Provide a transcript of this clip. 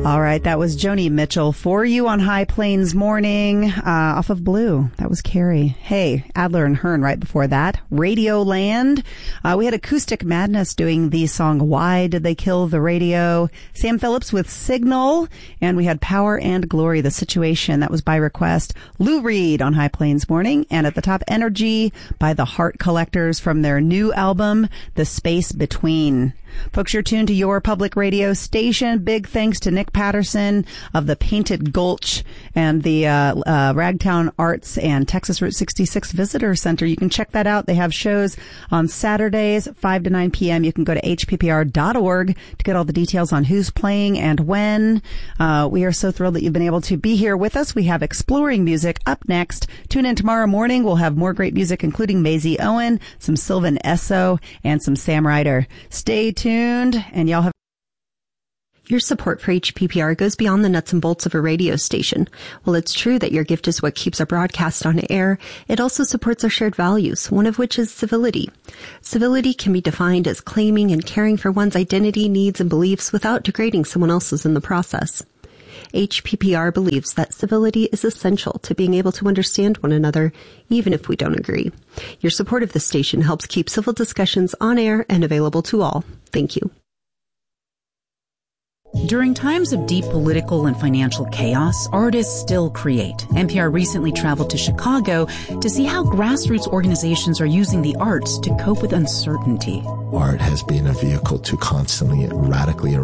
All right, that was Joni Mitchell for you on High Plains Morning, off of Blue. That was Carrie. Hey, Adler and Hearn right before that. Radioland. We had Acoustic Madness doing the song Why Did They Kill the Radio? Sam Phillips with Signal. And we had Power and Glory, The Situation. That was by request. Lou Reed on High Plains Morning. And at the top, Energy by the Heart Collectors from their new album, The Space Between. Folks, you're tuned to your public radio station. Big thanks to Nick Patterson of the Painted Gulch and the Ragtown Arts and Texas Route 66 Visitor Center. You can check that out. They have shows on Saturdays, 5 to 9 p.m. You can go to hppr.org to get all the details on who's playing and when. We are so thrilled that you've been able to be here with us. We have Exploring Music up next. Tune in tomorrow morning. We'll have more great music, including Maisie Owen, some Sylvan Esso, and some Sam Ryder. Stay tuned, and y'all have... Your support for HPPR goes beyond the nuts and bolts of a radio station. While it's true that your gift is what keeps our broadcast on air, it also supports our shared values, one of which is civility. Civility can be defined as claiming and caring for one's identity, needs, and beliefs without degrading someone else's in the process. HPPR believes that civility is essential to being able to understand one another, even if we don't agree. Your support of the station helps keep civil discussions on air and available to all. Thank you. During times of deep political and financial chaos, artists still create. NPR recently traveled to Chicago to see how grassroots organizations are using the arts to cope with uncertainty. Art has been a vehicle to constantly, radically